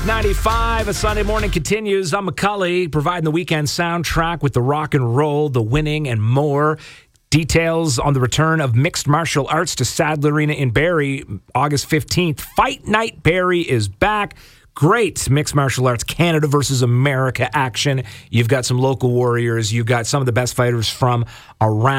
95. A Sunday morning continues. I'm McCully, providing the weekend soundtrack with the rock and roll, the winning, and more. Details on the return of mixed martial arts to Sadler Arena in Barrie, August 15th. Fight Night Barrie is back. Great mixed martial arts, Canada versus America action. You've got some local warriors. You've got some of the best fighters from around